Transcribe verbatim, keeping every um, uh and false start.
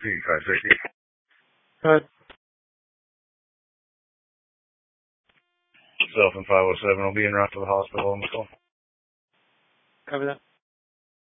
P five sixty. Go ahead. Self and five oh seven will be en route to the hospital on the call. Cover that.